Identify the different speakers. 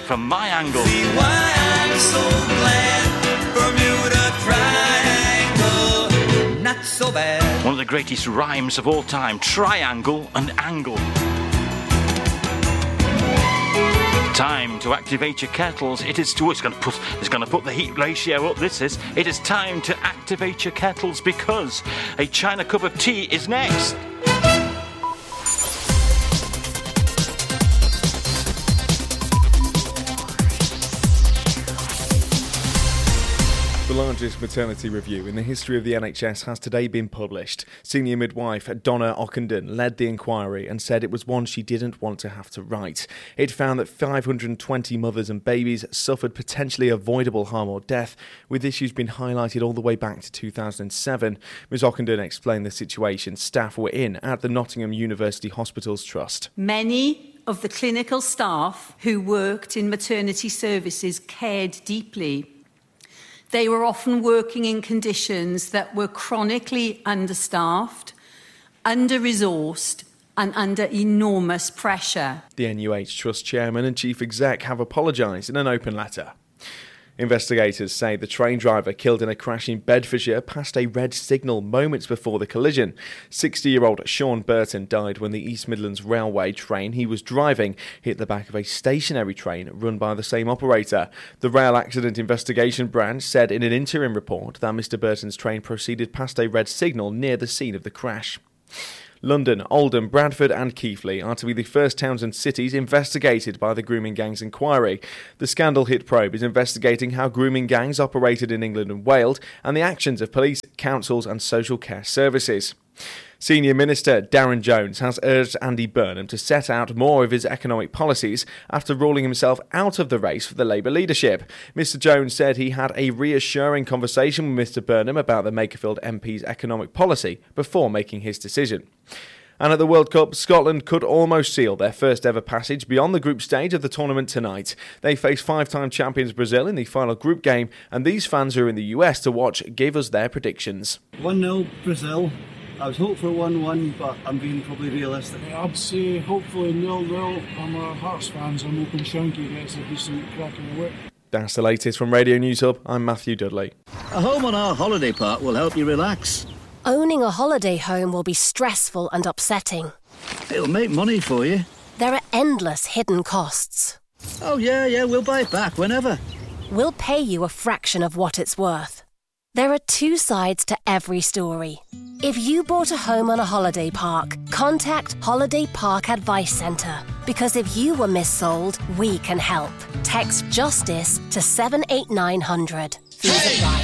Speaker 1: from my angle.
Speaker 2: See why I'm so glad Bermuda Triangle, not so bad.
Speaker 1: One of the greatest rhymes of all time, triangle and angle. Time to activate your kettles. It's going to put the heat ratio up. It is time to activate your kettles because a China cup of tea is next.
Speaker 3: The largest maternity review in the history of the NHS has today been published. Senior midwife Donna Ockenden led the inquiry and said it was one she didn't want to have to write. It found that 520 mothers and babies suffered potentially avoidable harm or death, with issues being highlighted all the way back to 2007. Ms Ockenden explained the situation staff were in at the Nottingham University Hospitals Trust.
Speaker 4: Many of the clinical staff who worked in maternity services cared deeply. They were often working in conditions that were chronically understaffed, under-resourced and under enormous pressure.
Speaker 3: The NUH Trust Chairman and Chief Exec have apologised in an open letter. Investigators say the train driver killed in a crash in Bedfordshire passed a red signal moments before the collision. 60-year-old Sean Burton died when the East Midlands Railway train he was driving hit the back of a stationary train run by the same operator. The Rail Accident Investigation Branch said in an interim report that Mr Burton's train proceeded past a red signal near the scene of the crash. London, Oldham, Bradford and Keighley are to be the first towns and cities investigated by the Grooming Gangs Inquiry. The scandal-hit probe is investigating how grooming gangs operated in England and Wales and the actions of police, councils and social care services. Senior Minister Darren Jones has urged Andy Burnham to set out more of his economic policies after ruling himself out of the race for the Labour leadership. Mr Jones said he had a reassuring conversation with Mr Burnham about the Makerfield MP's economic policy before making his decision. And at the World Cup, Scotland could almost seal their first ever passage beyond the group stage of the tournament tonight. They face five-time champions Brazil in the final group game, and these fans who are in the US to watch gave us their predictions.
Speaker 5: 1-0 Brazil. I was hoping for 1-1, but I'm being probably realistic.
Speaker 6: I'd say hopefully 0-0. I'm a Hearts fan, so I'm hoping Shanky gets a decent crack in the whip.
Speaker 3: That's the latest from Radio News Hub. I'm Matthew Dudley.
Speaker 7: A home on our holiday park will help you relax.
Speaker 8: Owning a holiday home will be stressful and upsetting.
Speaker 7: It'll make money for you.
Speaker 8: There are endless hidden costs.
Speaker 7: Oh yeah, we'll buy it back whenever.
Speaker 8: We'll pay you a fraction of what it's worth. There are two sides to every story. If you bought a home on a holiday park, contact Holiday Park Advice Centre. Because if you were missold, we can help. Text JUSTICE to 78900. Fees apply.